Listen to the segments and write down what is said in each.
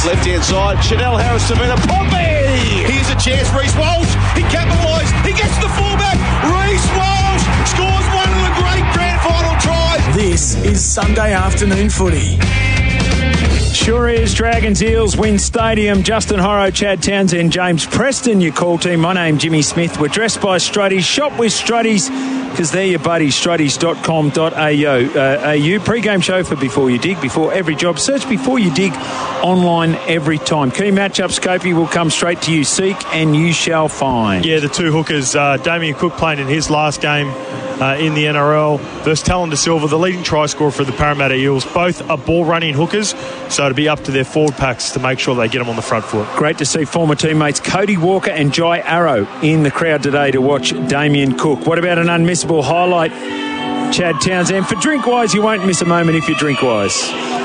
Left-hand side, Chanel Harris to Vena Pompey. Here's a chance, Reece Walsh. He capitalised. He gets to the fullback. Reece Walsh scores one of the great grand final tries. This is Sunday afternoon footy. Sure is. Dragons Eels win stadium. Justin Horro, Chad Townsend, James Preston, your call team. My name Jimmy Smith. We're dressed by Struddies. Shop with Struddies because they're your buddies. Struddies.com.au. Pre-game show for Before You Dig. Before every job. Search Before You Dig online every time. Key matchup, Scopey, will come straight to you. Seek and you shall find. Yeah, the two hookers. Damien Cook playing in his last game in the NRL versus Talon De Silva, the leading try scorer for the Parramatta Eels. Both are ball-running hookers, so it'll be up to their forward packs to make sure they get them on the front foot. Great to see former teammates Cody Walker and Jai Arrow in the crowd today to watch Damien Cook. What about an unmissable highlight, Chad Townsend? For Drinkwise, you won't miss a moment if you're Drinkwise.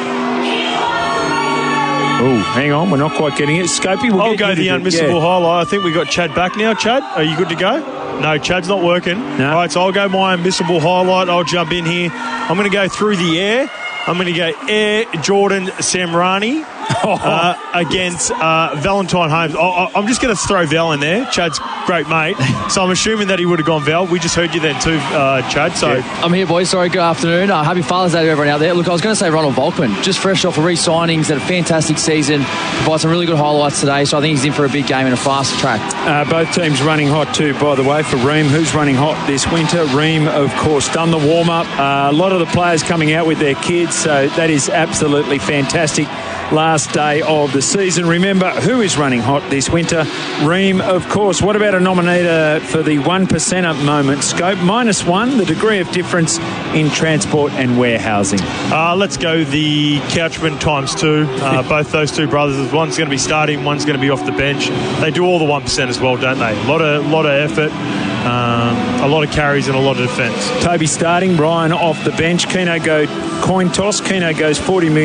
Oh, hang on, we're not quite getting it. Scopey, I'll go the unmissable highlight. I think we got Chad back now. Chad, are you good to go? No, Chad's not working. No. All right, so I'll go my unmissable highlight. I'll jump in here. I'm going to go through the air. I'm going to go Air Jordan Samrani against Valentine Holmes. I'm just going to throw Val in there. Chad's great mate. So I'm assuming that he would have gone Val. We just heard you then too, Chad. So I'm here, boys. Sorry, good afternoon. Happy Father's Day to everyone out there. Look, I was going to say Ronald Volkman, just fresh off of re-signings, had a fantastic season, provides some really good highlights today, so I think he's in for a big game and a fast track. Both teams running hot too, by the way, for Ream. Who's running hot this winter? Ream, of course, done the warm-up. A lot of the players coming out with their kids, so that is absolutely fantastic. Last day of the season. Remember, who is running hot this winter? Ream, of course. What about a nominator for the 1%er moment? Scope -1, the degree of difference in transport and warehousing. Let's go the Couchman ×2. Both those two brothers. One's going to be starting, one's going to be off the bench. They do all the 1% as well, don't they? A lot of effort, a lot of carries and a lot of defence. Toby starting, Ryan off the bench. Keno go coin toss. Keno goes $40 million.